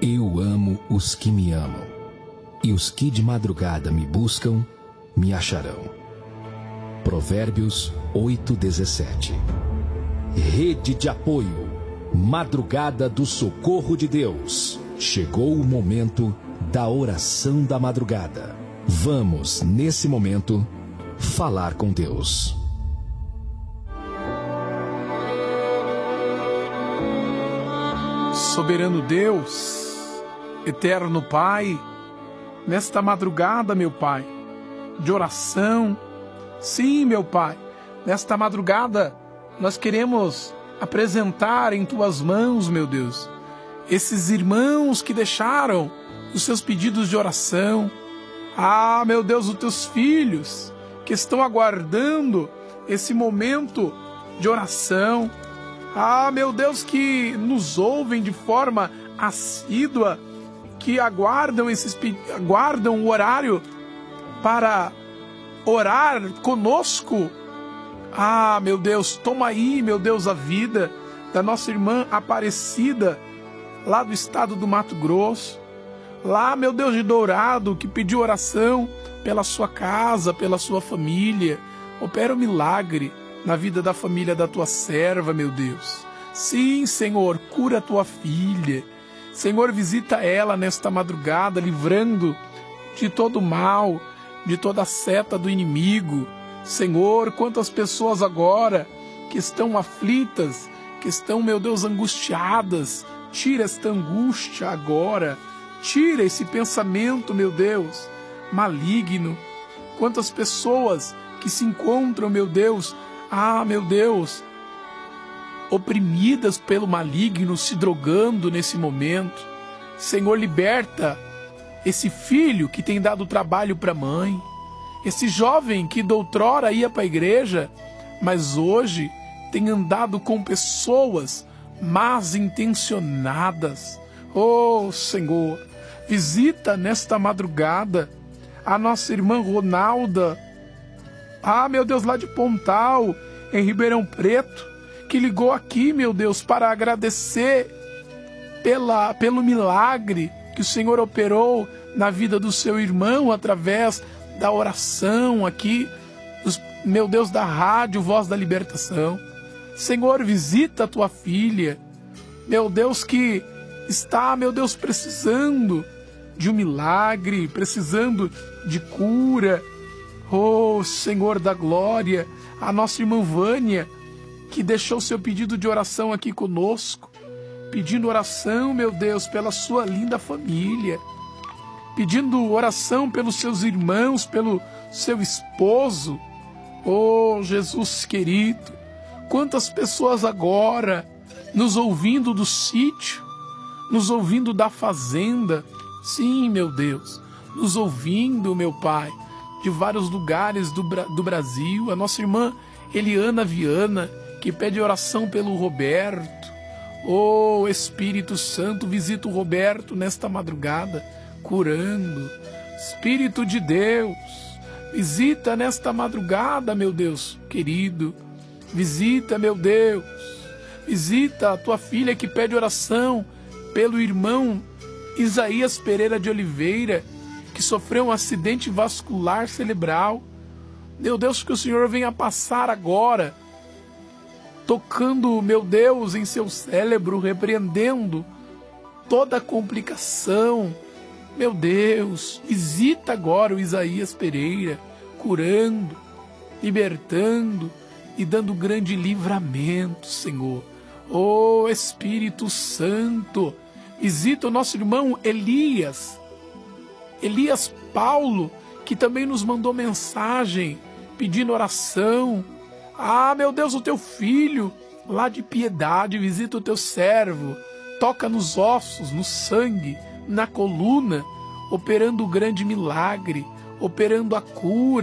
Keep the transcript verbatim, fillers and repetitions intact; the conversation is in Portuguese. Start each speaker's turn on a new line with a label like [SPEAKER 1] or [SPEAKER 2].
[SPEAKER 1] Eu amo os que me amam, e os que de madrugada me buscam, me acharão. Provérbios oito, dezessete. Rede de apoio, madrugada do socorro de Deus. Chegou o momento da oração da madrugada. Vamos, nesse momento, falar com Deus.
[SPEAKER 2] Soberano Deus, eterno Pai, nesta madrugada, meu Pai, de oração, sim, meu Pai, nesta madrugada nós queremos apresentar em Tuas mãos, meu Deus, esses irmãos que deixaram os seus pedidos de oração. Ah, meu Deus, os Teus filhos que estão aguardando esse momento de oração. Ah, meu Deus, que nos ouvem de forma assídua, que aguardam, esses, aguardam o horário para orar conosco. Ah, meu Deus, toma aí, meu Deus, a vida da nossa irmã Aparecida, lá do estado do Mato Grosso. Lá, meu Deus, de Dourado, que pediu oração pela sua casa, pela sua família. Opera um milagre na vida da família da Tua serva, meu Deus. Sim, Senhor, cura a Tua filha. Senhor, visita ela nesta madrugada, livrando de todo mal, de toda seta do inimigo. Senhor, quantas pessoas agora que estão aflitas, que estão, meu Deus, angustiadas. Tira esta angústia agora. Tira esse pensamento, meu Deus, maligno. Quantas pessoas que se encontram, meu Deus, ah, meu Deus, oprimidas pelo maligno, se drogando nesse momento. Senhor, liberta esse filho que tem dado trabalho para a mãe, esse jovem que doutrora ia para a igreja, mas hoje tem andado com pessoas más intencionadas. Oh, Senhor, visita nesta madrugada a nossa irmã Ronalda, ah, meu Deus, lá de Pontal, em Ribeirão Preto, que ligou aqui, meu Deus, para agradecer pela, pelo milagre que o Senhor operou na vida do seu irmão através da oração aqui, dos, meu Deus, da rádio Voz da Libertação. Senhor, visita a tua filha, meu Deus, que está, meu Deus, precisando de um milagre, precisando de cura. Oh, Senhor da glória, a nossa irmã Vânia, que deixou seu pedido de oração aqui conosco, pedindo oração, meu Deus, pela sua linda família, pedindo oração pelos seus irmãos, pelo seu esposo. Oh, Jesus querido, quantas pessoas agora nos ouvindo do sítio, nos ouvindo da fazenda, sim, meu Deus, nos ouvindo, meu Pai, de vários lugares do, do Brasil. A nossa irmã Eliana Viana, que pede oração pelo Roberto. Oh, Espírito Santo, visita o Roberto nesta madrugada, curando. Espírito de Deus, visita nesta madrugada, meu Deus querido. Visita, meu Deus, visita a tua filha que pede oração pelo irmão Isaías Pereira de Oliveira, que sofreu um acidente vascular cerebral. Meu Deus, que o Senhor venha passar agora, tocando, meu Deus, em seu cérebro, repreendendo toda a complicação. Meu Deus, visita agora o Isaías Pereira, curando, libertando e dando grande livramento, Senhor. Oh, Espírito Santo, visita o nosso irmão Elias, Elias Paulo, que também nos mandou mensagem pedindo oração. Ah, meu Deus, o teu filho, lá de Piedade, visita o teu servo, toca nos ossos, no sangue, na coluna, operando o grande milagre, operando a cura.